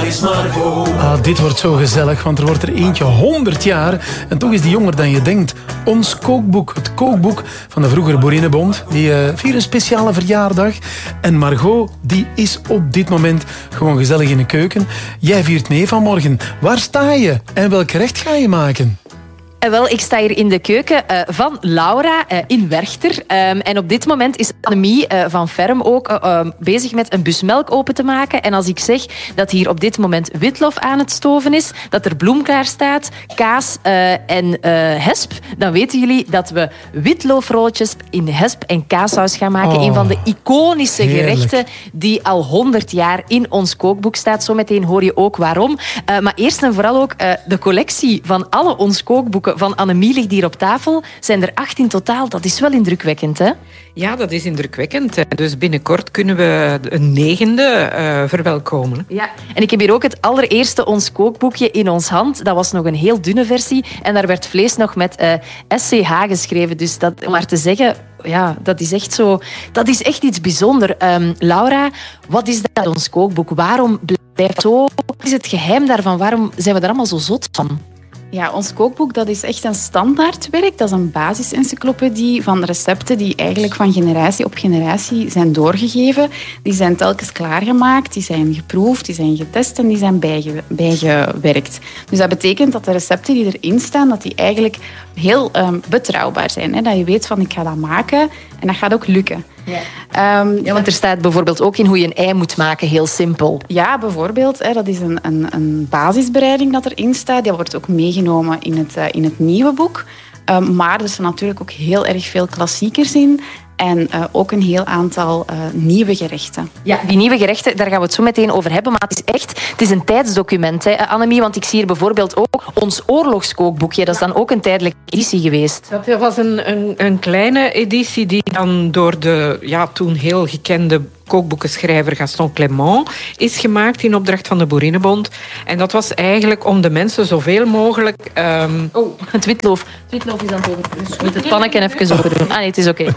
is Margot. Dit wordt zo gezellig, want er wordt er eentje 100 jaar. En toch is die jonger dan je denkt. Ons kookboek, het kookboek van de vroegere Boerinnenbond. Die viert een speciale verjaardag. En Margot, die is op dit moment gewoon gezellig in de keuken. Jij viert mee vanmorgen. Waar sta je en welk gerecht ga je maken? Wel, ik sta hier in de keuken van Laura in Werchter. En op dit moment is Annemie van Ferm ook bezig met een bus melk open te maken. En als ik zeg dat hier op dit moment witlof aan het stoven is, dat er bloem klaar staat, kaas en hesp, dan weten jullie dat we witloofrolletjes in hesp en kaassaus gaan maken. Een van de iconische gerechten die al 100 jaar in ons kookboek staat. Zometeen hoor je ook waarom. Maar eerst en vooral ook de collectie van alle ons kookboeken van Annemie ligt hier op tafel. Zijn er 8 in totaal. Dat is wel indrukwekkend, hè? Ja, dat is indrukwekkend. Dus binnenkort kunnen we een 9e verwelkomen. Ja, en ik heb hier ook het allereerste ons kookboekje in ons hand. Dat was nog een heel dunne versie. En daar werd vlees nog met SCH geschreven. Dus dat, om maar te zeggen, ja, dat is echt zo. Dat is echt iets bijzonders. Laura, wat is dat ons kookboek? Waarom blijft zo? Wat is het geheim daarvan? Waarom zijn we daar allemaal zo zot van? Ja, ons kookboek dat is echt een standaardwerk. Dat is een basisencyclopedie van recepten die eigenlijk van generatie op generatie zijn doorgegeven. Die zijn telkens klaargemaakt, die zijn geproefd, die zijn getest en die zijn bijgewerkt. Dus dat betekent dat de recepten die erin staan, dat die eigenlijk heel betrouwbaar zijn. Hè? Dat je weet van ik ga dat maken en dat gaat ook lukken. Ja. Want er staat bijvoorbeeld ook in hoe je een ei moet maken, heel simpel. Ja, bijvoorbeeld. Dat is een basisbereiding dat erin staat. Die wordt ook meegenomen in het nieuwe boek. Maar er staan natuurlijk ook heel erg veel klassiekers in. En ook een heel aantal nieuwe gerechten. Ja, die nieuwe gerechten, daar gaan we het zo meteen over hebben. Maar het is een tijdsdocument, hè, Annemie. Want ik zie hier bijvoorbeeld ook ons oorlogskookboekje. Dat is dan ook een tijdelijke editie geweest. Dat was een kleine editie die dan door de toen heel gekende kookboekenschrijver Gaston Clément is gemaakt in opdracht van de Boerinnenbond. En dat was eigenlijk om de mensen zoveel mogelijk... Het witloof. Het witloof is aan het over. Dus je moet het pannetje even open doen. Nee, het is oké.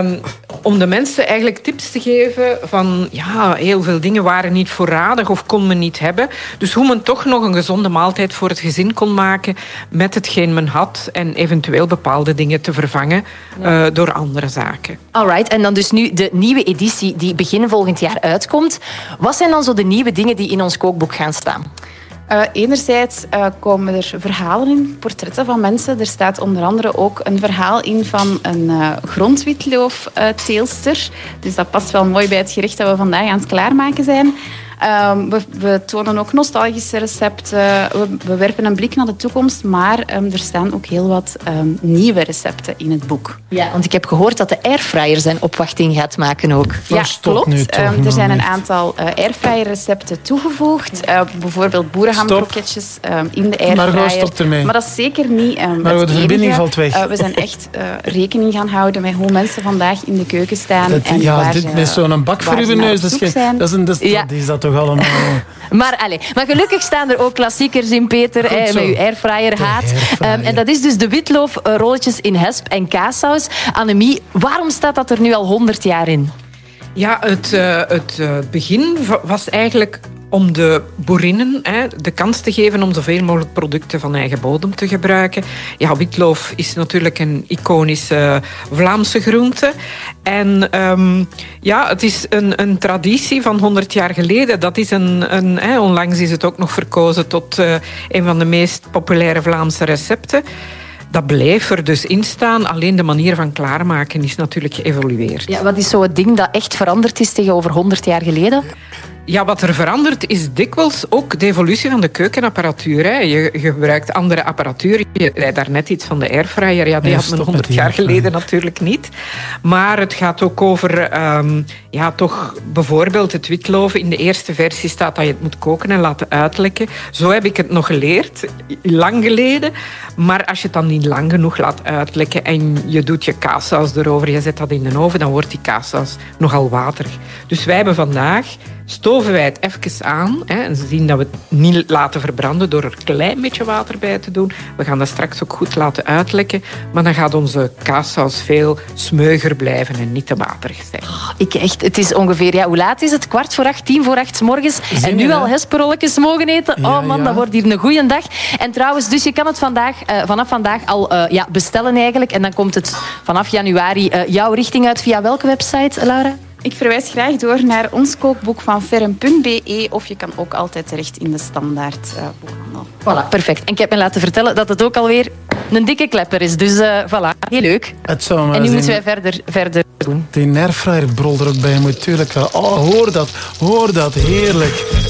Om de mensen eigenlijk tips te geven van heel veel dingen waren niet voorradig of kon men niet hebben. Dus hoe men toch nog een gezonde maaltijd voor het gezin kon maken met hetgeen men had en eventueel bepaalde dingen te vervangen door andere zaken. Alright, en dan dus nu de nieuwe editie die begin volgend jaar uitkomt. Wat zijn dan zo de nieuwe dingen die in ons kookboek gaan staan? Enerzijds komen er verhalen in, portretten van mensen. Er staat onder andere ook een verhaal in van een grondwitloof-teelster. Dus dat past wel mooi bij het gerecht dat we vandaag aan het klaarmaken zijn. We tonen ook nostalgische recepten. We werpen een blik naar de toekomst, maar er staan ook heel wat nieuwe recepten in het boek. Ja, want ik heb gehoord dat de airfryer zijn opwachting gaat maken ook. Ja, klopt. Er zijn een aantal airfryer recepten toegevoegd. Bijvoorbeeld boerenhamkroketjes in de airfryer. Margot, stop ermee. Maar dat is zeker niet maar de verbinding valt weg. We zijn echt rekening gaan houden met hoe mensen vandaag in de keuken staan. Dit met zo'n bak voor uw neus, dat is dat toch allemaal... Maar gelukkig staan er ook klassiekers in, Peter, met uw airfryer haat. En dat is dus de witloofrolletjes in hesp en kaassaus. Annemie, waarom staat dat er nu al 100 jaar in? Ja, het begin was eigenlijk om de boerinnen de kans te geven om zoveel mogelijk producten van eigen bodem te gebruiken. Ja, witloof is natuurlijk een iconische Vlaamse groente. En het is een traditie van 100 jaar geleden. Dat is onlangs is het ook nog verkozen tot een van de meest populaire Vlaamse recepten. Dat blijft er dus in staan. Alleen de manier van klaarmaken is natuurlijk geëvolueerd. Ja, wat is zo het ding dat echt veranderd is tegenover 100 jaar geleden? Ja, wat er verandert is dikwijls ook de evolutie van de keukenapparatuur. Hè. Je gebruikt andere apparatuur. Je zei daarnet iets van de airfryer. Ja, die had men 100 jaar geleden natuurlijk niet. Maar het gaat ook over toch bijvoorbeeld het witloof. In de eerste versie staat dat je het moet koken en laten uitlekken. Zo heb ik het nog geleerd, lang geleden. Maar als je het dan niet lang genoeg laat uitlekken en je doet je kaassaus erover, je zet dat in de oven, dan wordt die kaassaus nogal waterig. Dus wij hebben vandaag stoven wij het even aan. En ze zien dat we het niet laten verbranden door er een klein beetje water bij te doen. We gaan dat straks ook goed laten uitlekken. Maar dan gaat onze kaassaus veel smeuiger blijven en niet te waterig zijn. Het is ongeveer, hoe laat is het? 7:45, 7:45 's morgens. Zin En nu in, al hè? hesperolletjes mogen eten. Ja, Oh man, ja. dat wordt hier een goeie dag. En trouwens, dus je kan het vanaf vandaag al bestellen eigenlijk. En dan komt het vanaf januari jouw richting uit. Via welke website, Laura? Ik verwijs graag door naar ons kookboek van ferm.be of je kan ook altijd terecht in de standaard boekhandel. Voilà, perfect. En ik heb me laten vertellen dat het ook alweer een dikke klepper is. Dus voilà, heel leuk. Het zou maar En nu zijn. moeten wij verder doen. Die airfryer brol er ook bij moet, tuurlijk. Oh, hoor dat, heerlijk.